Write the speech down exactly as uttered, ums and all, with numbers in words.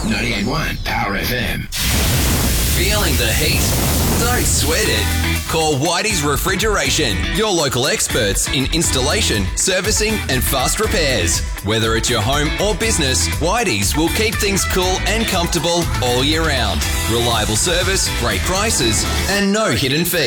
ninety-eight point one Power F M. Feeling the heat? Don't sweat it. Call Whitey's Refrigeration, your local experts in installation, servicing and fast repairs. Whether it's your home or business, Whitey's will keep things cool and comfortable all year round. Reliable service, great prices and no hidden fees.